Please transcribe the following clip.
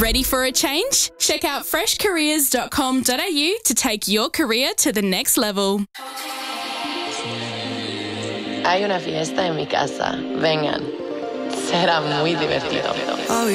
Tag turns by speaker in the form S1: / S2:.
S1: Ready for a change? Check out freshcareers.com.au to take your career to the next level.
S2: Hay una fiesta en mi casa. Vengan. Será muy divertido.